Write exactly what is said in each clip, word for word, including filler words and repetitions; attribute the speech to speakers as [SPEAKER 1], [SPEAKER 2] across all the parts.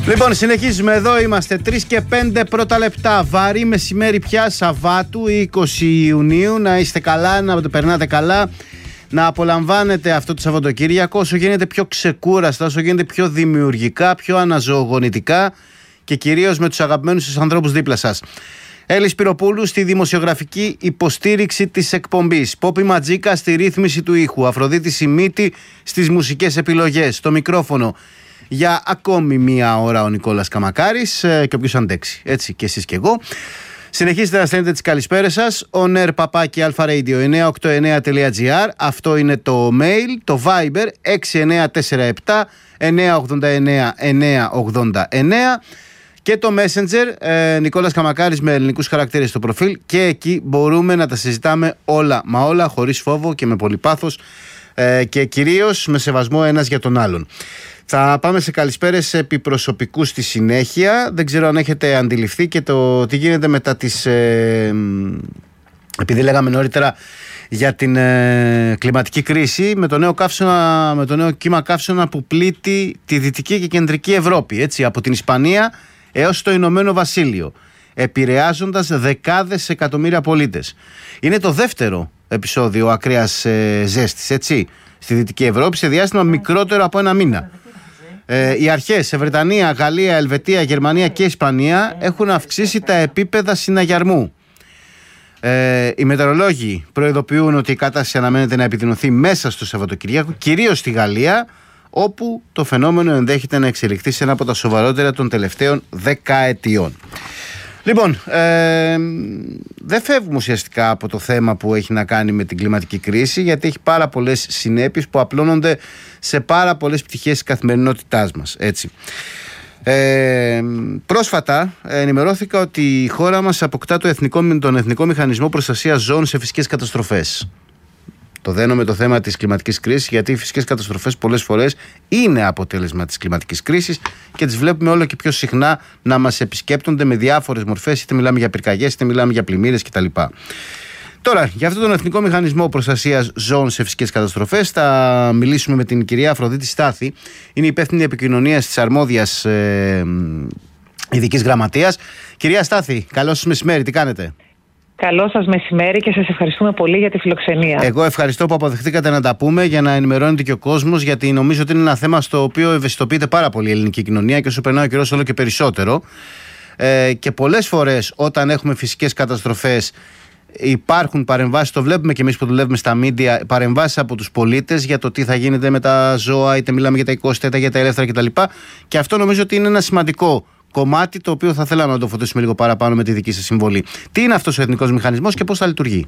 [SPEAKER 1] Λοιπόν, συνεχίζουμε εδώ. Είμαστε τρεις και πέντε πρώτα λεπτά. Βαρύ μεσημέρι πια, Σαββάτου, είκοσι Ιουνίου. Να είστε καλά, να το περνάτε καλά. Να απολαμβάνετε αυτό το Σαββατοκύριακο όσο γίνεται πιο ξεκούραστα, όσο γίνεται πιο δημιουργικά, πιο αναζωογονητικά και κυρίως με τους αγαπημένους σας ανθρώπους δίπλα σας. Έλλης Πυροπούλου στη δημοσιογραφική υποστήριξη της εκπομπής. Πόπι Ματζίκα στη ρύθμιση του ήχου. Αφροδίτη Σιμίτη στις μουσικές επιλογές. Στο μικρόφωνο για ακόμη μία ώρα ο Νικόλας Καμακάρης και όποιος αντέξει. Έτσι και εσείς και εγώ. Συνεχίστε να στέλνετε τις καλησπέρες σας. On air παπάκι alpharadio εννιά οκτώ εννιά τελεία τζι άρ. Αυτό είναι το mail. Το Viber έξι εννιά τέσσερα επτά εννιά ογδόντα εννιά εννιά ογδόντα εννιά. Και το Messenger, ε, Νικόλας Καμακάρης με ελληνικούς χαρακτήρες στο προφίλ. Και εκεί μπορούμε να τα συζητάμε όλα, μα όλα χωρίς φόβο και με πολύ πάθος ε, και κυρίως με σεβασμό ένας για τον άλλον. Θα πάμε σε καλησπέρες επιπροσωπικού στη συνέχεια. Δεν ξέρω αν έχετε αντιληφθεί και το τι γίνεται μετά τις... Ε, επειδή λέγαμε νωρίτερα για την ε, κλιματική κρίση με το νέο καύσωνα, με το νέο κύμα καύσωνα που πλήττει τη Δυτική και Κεντρική Ευρώπη, έτσι, από την Ισπανία έως το Ηνωμένο Βασίλειο, επηρεάζοντας δεκάδες εκατομμύρια πολίτες. Είναι το δεύτερο επεισόδιο ακραίας ε, ζέστης, έτσι, στη Δυτική Ευρώπη σε διάστημα μικρότερο από ένα μήνα. Ε, οι αρχές σε Βρετανία, Γαλλία, Ελβετία, Γερμανία και Ισπανία έχουν αυξήσει τα επίπεδα συναγιαρμού. Ε, οι μετεωρολόγοι προειδοποιούν ότι η κατάσταση αναμένεται να επιδεινωθεί μέσα στο Σαββατοκυριακό, κυρίως στη Γαλλία, όπου το φαινόμενο ενδέχεται να εξελιχθεί σε ένα από τα σοβαρότερα των τελευταίων δεκαετιών. Λοιπόν, ε, δεν φεύγουμε ουσιαστικά από το θέμα που έχει να κάνει με την κλιματική κρίση, γιατί έχει πάρα πολλές συνέπειες που απλώνονται σε πάρα πολλές πτυχές της καθημερινότητάς μας, έτσι. Ε, πρόσφατα ενημερώθηκα ότι η χώρα μας αποκτά το εθνικό, τον Εθνικό Μηχανισμό Προστασίας Ζώων σε φυσικές καταστροφές. Το δένω με το θέμα της κλιματικής κρίσης, γιατί οι φυσικές καταστροφές πολλές φορές είναι αποτέλεσμα της κλιματικής κρίσης και τις βλέπουμε όλο και πιο συχνά να μας επισκέπτονται με διάφορες μορφές, είτε μιλάμε για πυρκαγιές, είτε μιλάμε για πλημμύρες κτλ. Τώρα, για αυτόν τον Εθνικό Μηχανισμό Προστασίας Ζώων σε φυσικές καταστροφές θα μιλήσουμε με την κυρία Αφροδίτη Στάθη. Είναι υπεύθυνη επικοινωνίας της αρμόδιας ε, ειδικής γραμματείας. Κυρία Στάθη, καλώς σας μεσημέρι, τι κάνετε?
[SPEAKER 2] Καλό σας μεσημέρι και σας ευχαριστούμε πολύ για τη φιλοξενία.
[SPEAKER 1] Εγώ ευχαριστώ που αποδεχτήκατε να τα πούμε για να ενημερώνετε και ο κόσμος, γιατί νομίζω ότι είναι ένα θέμα στο οποίο ευαισθητοποιείται πάρα πολύ η ελληνική κοινωνία και όσο περνάει ο καιρός όλο και περισσότερο. Ε, και πολλές φορές όταν έχουμε φυσικές καταστροφές υπάρχουν παρεμβάσεις, το βλέπουμε και εμείς που δουλεύουμε στα μίντια, παρεμβάσεις από τους πολίτες για το τι θα γίνεται με τα ζώα, είτε μιλάμε για τα οικόσιτα είτε για τα ελεύθερα κτλ. Και αυτό νομίζω ότι είναι ένα σημαντικό κομμάτι το οποίο θα θέλαμε να το φωτίσουμε λίγο παραπάνω με τη δική σας συμβολή. Τι είναι αυτός ο εθνικός μηχανισμός και πώς θα λειτουργεί?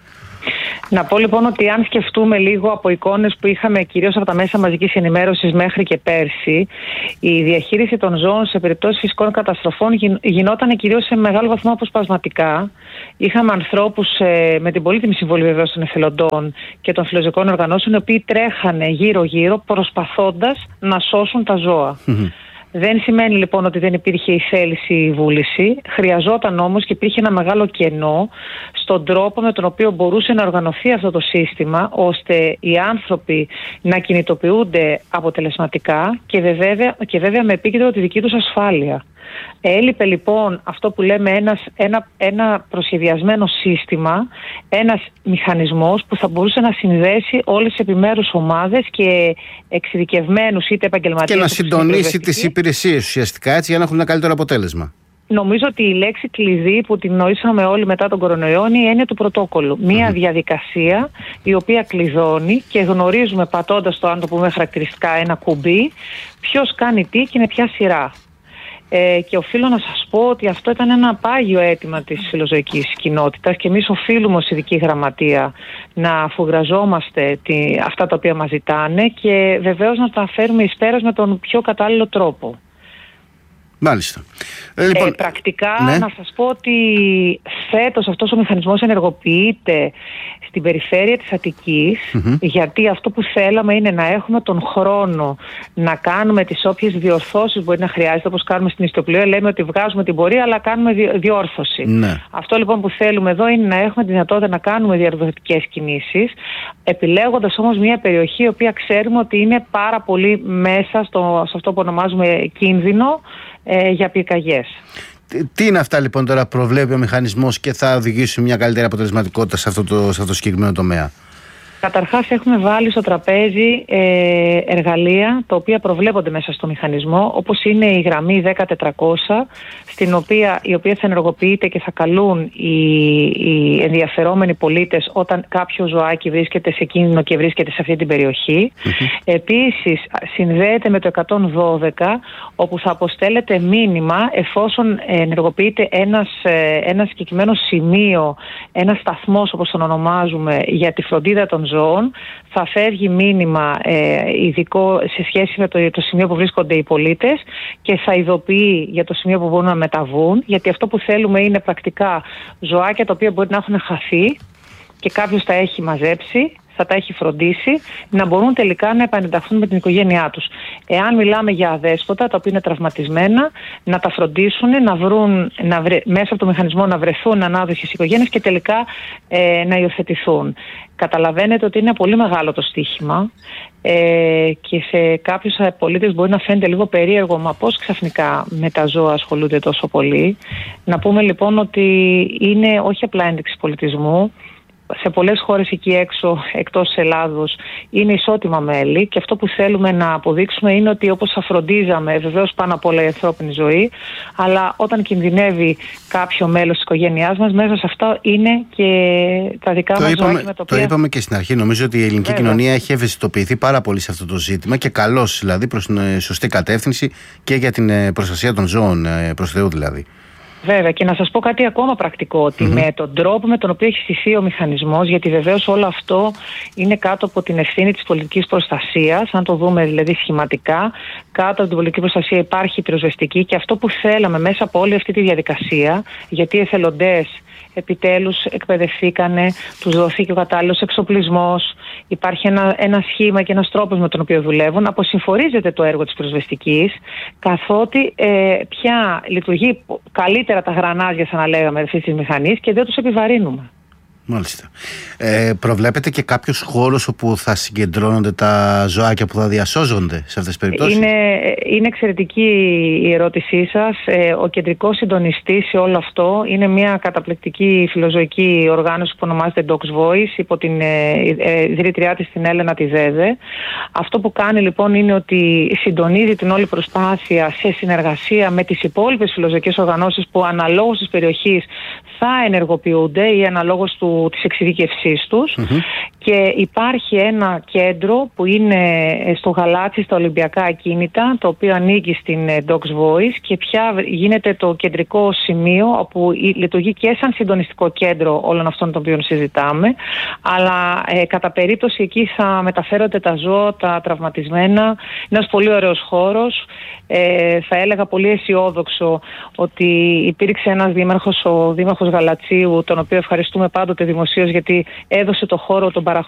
[SPEAKER 2] Να πω λοιπόν ότι αν σκεφτούμε λίγο από εικόνες που είχαμε κυρίως από τα μέσα μαζικής ενημέρωσης μέχρι και πέρσι, η διαχείριση των ζώων σε περιπτώσεις φυσικών καταστροφών γινόταν κυρίως σε μεγάλο βαθμό αποσπασματικά. Είχαμε ανθρώπους ε, με την πολύτιμη συμβολή βεβαίως των εθελοντών και των φιλοζωικών οργανώσεων, οι οποίοι τρέχανε γύρω-γύρω προσπαθώντας να σώσουν τα ζώα. Δεν σημαίνει λοιπόν ότι δεν υπήρχε η θέληση ή η βούληση. Χρειαζόταν όμως και υπήρχε ένα μεγάλο κενό στον τρόπο με τον οποίο μπορούσε να οργανωθεί αυτό το σύστημα, ώστε οι άνθρωποι να κινητοποιούνται αποτελεσματικά και βέβαια, και βέβαια με επίκεντρο τη δική τους ασφάλεια. Έλειπε λοιπόν αυτό που λέμε ένας, ένα, ένα προσχεδιασμένο σύστημα, ένας μηχανισμός που θα μπορούσε να συνδέσει όλες τις επιμέρους ομάδες και εξειδικευμένους είτε επαγγελματίες.
[SPEAKER 1] Και να συντονίσει τις υπηρεσίες ουσιαστικά, έτσι, για να έχουν ένα καλύτερο αποτέλεσμα.
[SPEAKER 2] Νομίζω ότι η λέξη κλειδί που την νοήσαμε όλοι μετά τον κορονοϊό είναι η έννοια του πρωτόκολλου. Μία mm-hmm. διαδικασία η οποία κλειδώνει και γνωρίζουμε πατώντας το, αν το πούμε χαρακτηριστικά, ένα κουμπί, ποιος κάνει τι και είναι ποια σειρά. Ε, και οφείλω να σας πω ότι αυτό ήταν ένα πάγιο αίτημα της φιλοζωικής κοινότητας και εμείς οφείλουμε ως ειδική γραμματεία να αφουγκραζόμαστε τη, αυτά τα οποία μας ζητάνε και βεβαίως να τα φέρουμε εις πέρας με τον πιο κατάλληλο τρόπο.
[SPEAKER 1] Μάλιστα.
[SPEAKER 2] Ε, λοιπόν, ε, πρακτικά ναι. να σας πω ότι φέτος αυτός ο μηχανισμός ενεργοποιείται στην περιφέρεια της Αττικής, mm-hmm. γιατί αυτό που θέλαμε είναι να έχουμε τον χρόνο να κάνουμε τις όποιες διορθώσεις μπορεί να χρειάζεται, όπως κάνουμε στην ιστοπλοεία. Λέμε ότι βγάζουμε την πορεία αλλά κάνουμε διόρθωση. Ναι. Αυτό λοιπόν που θέλουμε εδώ είναι να έχουμε τη δυνατότητα να κάνουμε διορθωτικές κινήσεις, επιλέγοντας όμως μια περιοχή η οποία ξέρουμε ότι είναι πάρα πολύ μέσα στο, σε αυτό που ονομάζουμε κίνδυνο ε, για πυρκαγιές.
[SPEAKER 1] Τι είναι αυτά λοιπόν τώρα προβλέπει ο μηχανισμός και θα οδηγήσει μια καλύτερη αποτελεσματικότητα σε αυτό το, σε αυτό το συγκεκριμένο τομέα?
[SPEAKER 2] Καταρχάς έχουμε βάλει στο τραπέζι ε, εργαλεία τα οποία προβλέπονται μέσα στο μηχανισμό, όπως είναι η γραμμή δέκα τετρακόσια, στην οποία, η οποία θα ενεργοποιείται και θα καλούν οι, οι ενδιαφερόμενοι πολίτες όταν κάποιο ζωάκι βρίσκεται σε κίνδυνο και βρίσκεται σε αυτή την περιοχή. Mm-hmm. Επίσης συνδέεται με το εκατόν δώδεκα, όπου θα αποστέλλεται μήνυμα εφόσον ενεργοποιείται ένας, ένα συγκεκριμένο σημείο, ένας σταθμός όπως τον ονομάζουμε για τη φροντίδα των ζώων, θα φεύγει μήνυμα ε, ειδικό σε σχέση με το, το σημείο που βρίσκονται οι πολίτες και θα ειδοποιεί για το σημείο που μπορούν να μεταβούν, γιατί αυτό που θέλουμε είναι πρακτικά ζωάκια τα οποία μπορεί να έχουν χαθεί και κάποιος τα έχει μαζέψει, θα τα έχει φροντίσει, να μπορούν τελικά να επανενταχθούν με την οικογένειά τους. Εάν μιλάμε για αδέσποτα, τα οποία είναι τραυματισμένα, να τα φροντίσουν, να βρουν, να βρε, μέσα από το μηχανισμό να βρεθούν ανάδοχες οικογένειες και τελικά ε, να υιοθετηθούν. Καταλαβαίνετε ότι είναι πολύ μεγάλο το στοίχημα ε, και σε κάποιους πολίτες μπορεί να φαίνεται λίγο περίεργο, μα πώς ξαφνικά με τα ζώα ασχολούνται τόσο πολύ. Να πούμε λοιπόν ότι είναι όχι απλά ένδειξη πολιτισμού. Σε πολλές χώρες εκεί έξω, εκτός Ελλάδος, είναι ισότιμα μέλη και αυτό που θέλουμε να αποδείξουμε είναι ότι όπως θα φροντίζαμε βεβαίως πάνω απ' όλα η ανθρώπινη ζωή, αλλά όταν κινδυνεύει κάποιο μέλος της οικογένειάς μας, μέσα σε αυτό είναι και τα δικά το μας
[SPEAKER 1] είπαμε,
[SPEAKER 2] ζωάκια με το
[SPEAKER 1] Το οποία... είπαμε και στην αρχή, νομίζω ότι η ελληνική Βέβαια. κοινωνία έχει ευαισθητοποιηθεί πάρα πολύ σε αυτό το ζήτημα και καλώς δηλαδή προς την σωστή κατεύθυνση και για την προστασία των ζώων, προς Θεού δηλαδή.
[SPEAKER 2] Βέβαια, και να σας πω κάτι ακόμα πρακτικό, ότι mm-hmm. με τον τρόπο με τον οποίο έχει στηθεί ο μηχανισμός, γιατί βεβαίως όλο αυτό είναι κάτω από την ευθύνη της πολιτικής προστασίας, αν το δούμε δηλαδή σχηματικά, κάτω από την πολιτική προστασία υπάρχει η πυροσβεστική και αυτό που θέλαμε μέσα από όλη αυτή τη διαδικασία, γιατί οι εθελοντές επιτέλους εκπαιδευθήκανε, τους δόθηκε ο κατάλληλος εξοπλισμός, υπάρχει ένα, ένα σχήμα και ένας τρόπος με τον οποίο δουλεύουν, αποσυμφορίζεται το έργο της πυροσβεστικής, καθότι ε, πια λειτουργεί καλύτερα τα γρανάζια, σαν να λέγαμε, αυτής της μηχανής και δεν τους επιβαρύνουμε.
[SPEAKER 1] Μάλιστα. Ε, προβλέπετε και κάποιος χώρος όπου θα συγκεντρώνονται τα ζωάκια που θα διασώζονται σε αυτές τις περιπτώσεις?
[SPEAKER 2] Είναι, είναι εξαιρετική η ερώτησή σας. Ε, ο κεντρικός συντονιστής σε όλο αυτό είναι μια καταπληκτική φιλοζωική οργάνωση που ονομάζεται Dogs Voice υπό την ε, ε, ιδρύτριά της την Έλενα τη Δέδε. Αυτό που κάνει λοιπόν είναι ότι συντονίζει την όλη προσπάθεια σε συνεργασία με τις υπόλοιπες φιλοζωικές οργανώσεις που αναλόγως της περιοχής θα ενεργοποιούνται ή αναλόγως του, της εξειδίκευσής τους. Mm-hmm. Και υπάρχει ένα κέντρο που είναι στο Γαλάτσι, στα Ολυμπιακά Ακίνητα, το οποίο ανήκει στην Dogs Voice και πια γίνεται το κεντρικό σημείο όπου λειτουργεί και σαν συντονιστικό κέντρο όλων αυτών των οποίων συζητάμε, αλλά ε, κατά περίπτωση εκεί θα μεταφέρονται τα ζώα, τα τραυματισμένα. Είναι ένας πολύ ωραίος χώρος. Ε, θα έλεγα πολύ αισιόδοξο ότι υπήρξε ένας δήμαρχος, ο δήμαρχος Γαλατσίου, τον οποίο ευχαριστούμε πάντοτε δημοσίως γιατί έδωσε το χώρο, τον